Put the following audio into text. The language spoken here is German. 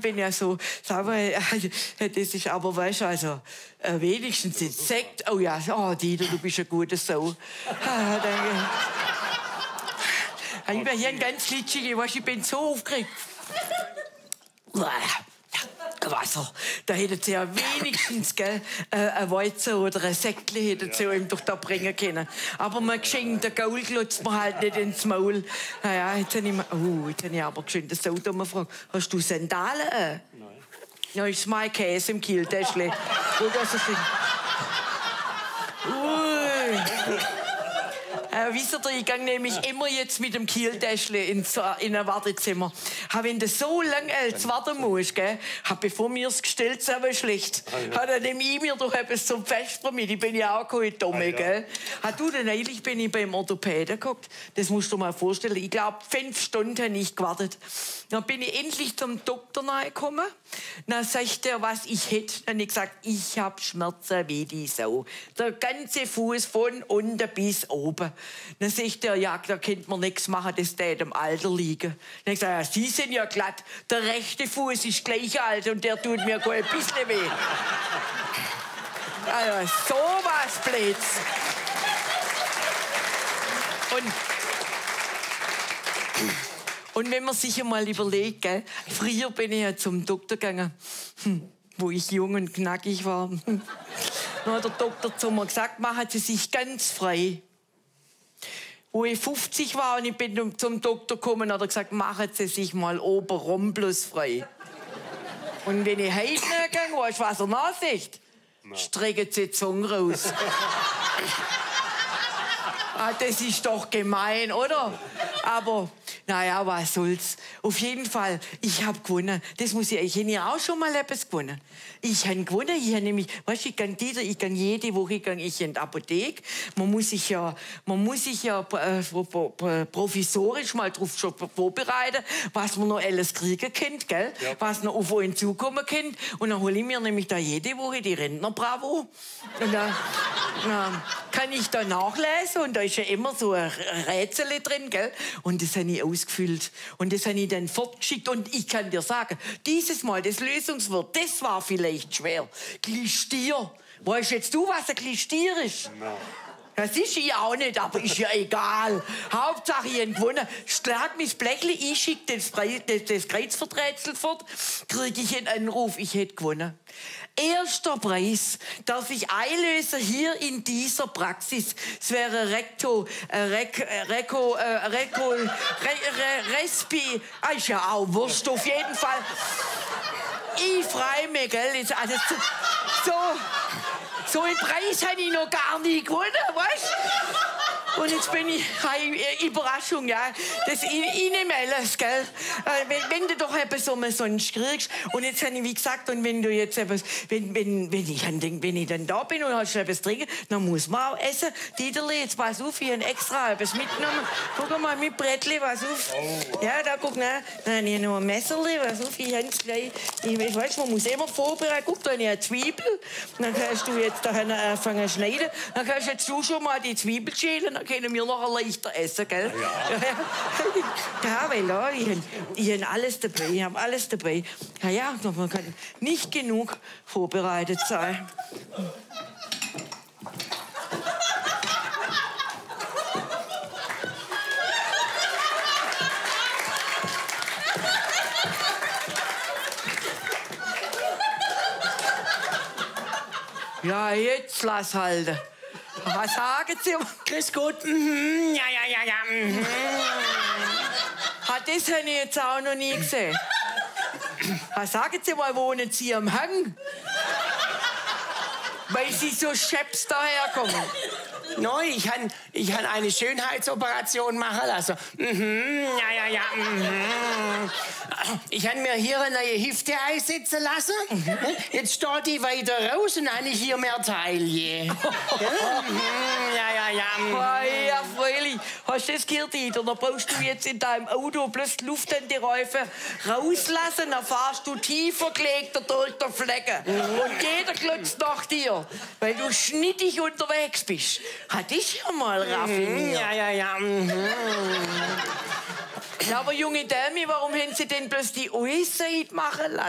bin ja so sauber. Das ist aber, weißt du, also wenigstens jetzt Sekt. Oh ja, oh, Dieter, du bist ein guter Sau. Ich bin hier ein ganz glitschig, weißt, ich bin so aufgeregt. Wasser, da hätten sie ja wenigstens ein Weizen oder ein Säckle hätten sie ihm doch da bringen können. Aber man geschenkt, der Gaul glotzt man halt nicht ins Maul. Naja, jetzt habe ich aber geschenkt das Auto mal gefragt, hast du Sandalen? Nein. Ja, ist mein Käse im Kieltäschle. Wisst ihr, ich gehe nämlich immer jetzt mit dem Kieltäschle in ein Wartezimmer. Wenn du so lange warten musst, bevor mir es gestellt ist, aber schlecht. Dann nehme ich mir doch etwas zum Fest mit. Ich bin ja auch keine Dumme, gell? Neulich bin ich beim Orthopäden geguckt. Das musst du dir mal vorstellen. Ich glaube, 5 Stunden habe ich gewartet. Dann bin ich endlich zum Doktor gekommen. Dann sagt er, was ich hätte. Dann habe ich gesagt, ich habe Schmerzen wie die Sau. Der ganze Fuß von unten bis oben. Dann sagt er, ja, da könnte man nichts machen, das tät im Alter liegen. Dann habe ich gesagt, ja, Sie sind ja glatt. Der rechte Fuß ist gleich alt und der tut mir gar ein bisschen weh. Also, sowas blöds. Und wenn man sich einmal überlegt, gell, früher bin ich ja zum Doktor gegangen, wo ich jung und knackig war. Dann hat der Doktor zu mir gesagt, machen Sie sich ganz frei. Wo ich 50 war und ich bin zum Doktor gekommen, hat er gesagt, machen Sie sich mal obenrum bloß frei. Und wenn ich heute gegangen weißt du, was er nachsagt? Strecken Sie die Zunge raus. Das ist doch gemein, oder? Aber, naja, was soll's. Auf jeden Fall, ich habe gewonnen. Das muss ich auch schon mal etwas gewonnen. Ich habe gewonnen. Ich habe nämlich, weißt du, ich gehe jede Woche in die Apotheke. Man muss sich ja provisorisch mal drauf vorbereiten, was man noch alles kriegen könnte, gell? Ja. Was noch auf einen zukommen könnte. Und dann hole ich mir nämlich da jede Woche die Rentner-Bravo. Und dann kann ich da nachlesen und da ist ja immer so ein Rätsel drin, gell? Und das habe ich ausgefüllt. Und das habe ich dann fortgeschickt. Und ich kann dir sagen, dieses Mal, das Lösungswort, das war vielleicht schwer. Glistier. Weißt jetzt du, was ein Glistier ist? No. Das ist ich auch nicht, aber ist ja egal. Hauptsache, ich habe gewonnen. Schlag mich das Blechle, ich schicke das Kreuzworträtsel fort, kriege ich einen Anruf, ich hätte gewonnen. Erster Preis darf ich einlösen hier in dieser Praxis. Es wäre Respi. Ist ja auch Wurst, auf jeden Fall. Ich freue mich, gell? Also, so einen Preis habe ich noch gar nie gewonnen, weißt du? Und jetzt bin ich, Überraschung, ja. Ich nehme alles, gell. Wenn du doch etwas umsonst kriegst. Und jetzt habe ich, wie gesagt, und wenn du jetzt etwas, wenn ich dann da bin und hast etwas trinken, dann muss man auch essen. Dieterli, jetzt pass auf, ich habe extra etwas mitgenommen. Guck mal, mit Brettli, pass auf. Oh. Ja, da guck, ne. Dann habe ich noch ein Messerli, pass auf, ich habe es gleich. Ich weiß, man muss immer vorbereiten. Guck, da habe ich eine Zwiebel. Dann kannst du jetzt da anfangen zu schneiden. Dann kannst jetzt du schon mal die Zwiebel schälen. Dann können wir noch leichter essen, gell? Ja, weil ja, ich habe alles dabei. Ich habe alles dabei. Ja, man kann nicht genug vorbereitet sein. Ja, jetzt lass halten. Was sagen Sie? Grüß Gott. Ja. Das habe ich jetzt auch noch nie gesehen. Sagen Sie mal, wohnen Sie am Hang? Weil Sie so scheps daherkommen. Nein, ich han eine Schönheitsoperation machen lassen. Ja. Ich habe mir hier eine neue Hüfte einsetzen lassen. Jetzt steht die weiter raus und habe ich hier mehr Taille. Ja, freilich. Hast du das gehört, Dieter? Da brauchst du jetzt in deinem Auto bloß die Luft an die Reifen rauslassen, dann fahrst du tiefer gelegter durch den Flecken. Und jeder glotzt nach dir, weil du schnittig unterwegs bist. Hat dich ja mal raffiniert. Ja. Ja, aber junge Dame, warum haben Sie denn bloß die Äußerheit machen lassen?